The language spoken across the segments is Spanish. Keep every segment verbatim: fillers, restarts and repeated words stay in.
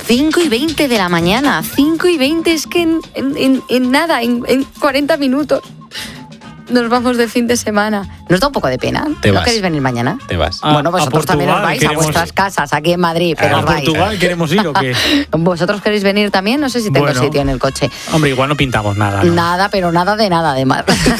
cinco y veinte de la mañana. cinco y veinte es que en, en, en, en nada, en, en cuarenta minutos. Nos vamos de fin de semana. ¿Nos da un poco de pena? Te ¿No vas. queréis venir mañana? Te vas. A, bueno, vosotros también os vais queremos... a vuestras casas aquí en Madrid. Pero ¿A os vais. Portugal queremos ir o qué? ¿Vosotros queréis venir también? No sé si tengo bueno, sitio en el coche. Hombre, igual no pintamos nada, ¿no? Nada, pero nada de nada, además.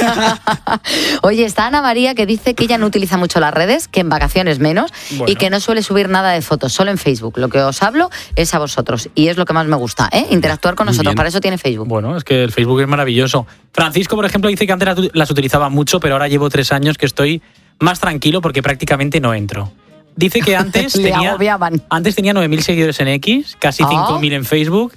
Oye, está Ana María que dice que ella no utiliza mucho las redes, que en vacaciones menos, bueno. y que no suele subir nada de fotos, solo en Facebook. Lo que os hablo es a vosotros y es lo que más me gusta, ¿eh? Interactuar con nosotros, para eso tiene Facebook. Bueno, es que el Facebook es maravilloso. Francisco, por ejemplo, dice que antes las utilizaba mucho, pero ahora llevo tres años que estoy más tranquilo porque prácticamente no entro. Dice que antes tenía, antes tenía nueve mil seguidores en X, casi oh. cinco mil en Facebook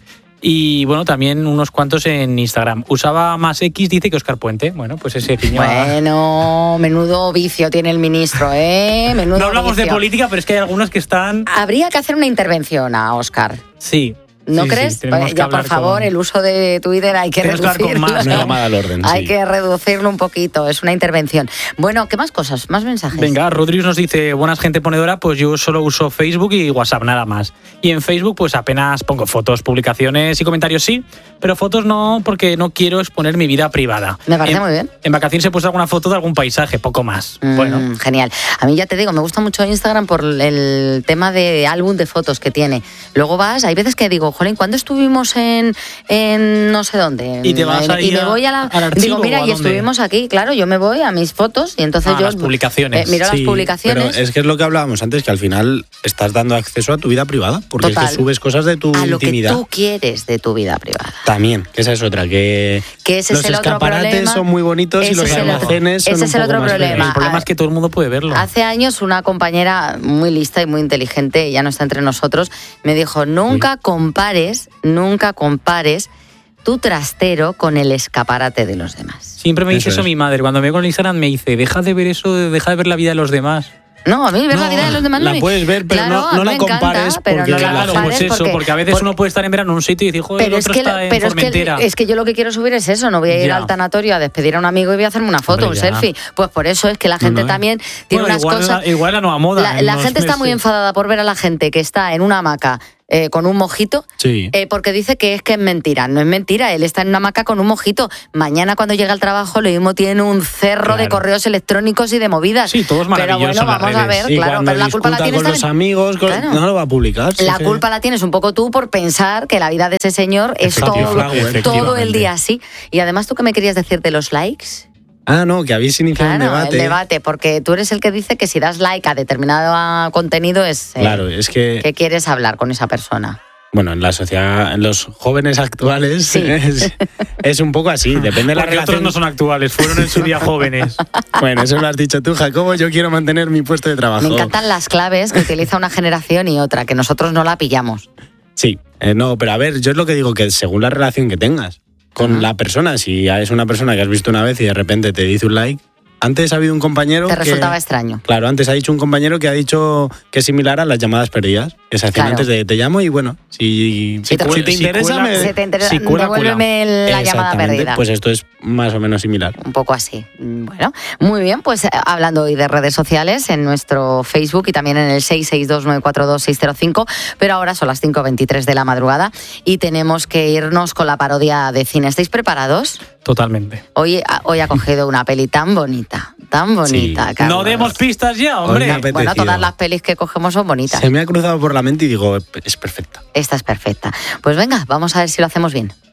y bueno, también unos cuantos en Instagram. Usaba más X, dice que Óscar Puente. Bueno, pues ese piñón. Bueno, menudo vicio tiene el ministro, ¿eh? Menudo no hablamos vicio. de política, pero es que hay algunos que están... Habría que hacer una intervención a Óscar. Sí. ¿No sí, crees? Sí, pues ya, por favor, con... el uso de Twitter hay que Tenemos reducirlo. Que más, ¿no? Una llamada al orden, hay sí. que reducirlo un poquito, es una intervención. Bueno, ¿qué más cosas? ¿Más mensajes? Venga, Rodríguez nos dice, buenas gente ponedora, pues yo solo uso Facebook y WhatsApp, nada más. Y en Facebook pues apenas pongo fotos, publicaciones y comentarios sí, pero fotos no, porque no quiero exponer mi vida privada. Me parece en, muy bien. En vacaciones he puesto alguna foto de algún paisaje, poco más. Mm, bueno. Genial. A mí ya te digo, me gusta mucho Instagram por el tema de álbum de fotos que tiene. Luego vas, hay veces que digo, jolín, ¿cuándo estuvimos en, en no sé dónde? Y te vas en, ahí y me voy a la, al archivo. Digo, mira, y dónde? Estuvimos aquí, claro, yo me voy a mis fotos y entonces ah, yo... las publicaciones. Eh, miro sí, las publicaciones. Pero es que es lo que hablábamos antes, que al final estás dando acceso a tu vida privada, porque Total. es que subes cosas de tu a lo intimidad. que tú quieres de tu vida privada. También, que esa es otra, que, que ese los es el otro escaparates problema. son muy bonitos ese y los almacenes son ese un es el poco otro más problema. feos. El problema es que todo el mundo puede verlo. Hace años una compañera muy lista y muy inteligente, ya no está entre nosotros, me dijo, nunca Uy. compares, nunca compares tu trastero con el escaparate de los demás. Siempre me dice eso, eso es. mi madre. Cuando me veo con el Instagram me dice, deja de ver eso, deja de ver la vida de los demás. No, a mí ver no, la vida de los demás la no me... puedes ver, pero claro, no, no la compares encanta, pero porque... no la Claro, compares pues eso, porque, porque a veces por... uno puede estar en verano en un sitio y decir, joder, pero el otro es que, está en pero Formentera. Es que, es que yo lo que quiero subir es eso, no voy a ir ya. al tanatorio a despedir a un amigo y voy a hacerme una foto, Hombre, un ya. selfie. Pues por eso es que la gente no, no. también tiene bueno, unas igual, cosas... Igual la nueva moda. La, la gente está muy enfadada por ver a la gente que está en una hamaca Eh, con un mojito, sí. eh, porque dice que es que es mentira. No es mentira, él está en una hamaca con un mojito. Mañana cuando llega al trabajo lo mismo tiene un cerro claro. de correos electrónicos y de movidas. Sí, todo es maravilloso. Pero bueno, vamos a ver, y claro, pero la culpa la tienes con los amigos, con... claro. no lo va a publicar. La sí, culpa sí. la tienes un poco tú por pensar que la vida de ese señor es todo, todo el día así. Y además, ¿tú qué me querías decir de los likes? Ah, no, que habéis iniciado claro, un debate. el debate, porque tú eres el que dice que si das like a determinado contenido es... Eh, claro, es que... ¿Qué quieres hablar con esa persona? Bueno, en la sociedad, en los jóvenes actuales sí. es, es un poco así, depende de la Porque relación. Otros no son actuales, fueron en su día jóvenes. Bueno, eso lo has dicho tú, Jacobo, yo quiero mantener mi puesto de trabajo. Me encantan las claves que utiliza una generación y otra, que nosotros no la pillamos. Sí, eh, no, pero a ver, yo es lo que digo, que según la relación que tengas con uh-huh. la persona, si es una persona que has visto una vez y de repente te dice un like... Antes ha habido un compañero Te resultaba que, extraño. Claro, antes ha dicho un compañero que ha dicho que es similar a las llamadas perdidas. Que se hacían claro. antes de te llamo y bueno, si, si, te, si te interesa, si me, si te interesa si cuela, devuélveme la llamada perdida. Pues esto es más o menos similar. Un poco así. Bueno, muy bien, pues hablando hoy de redes sociales, en nuestro Facebook y también en el seis seis dos nueve cuatro dos seis cero cinco, pero ahora son las cinco veintitrés de la madrugada y tenemos que irnos con la parodia de cine. ¿Estáis preparados? Totalmente. Hoy, hoy ha cogido una peli tan bonita, tan bonita, sí. Carlos. No demos pistas ya, hombre. Bueno, todas las pelis que cogemos son bonitas. Se me ha cruzado por la mente y digo, es perfecta. Esta es perfecta. Pues venga, vamos a ver si lo hacemos bien.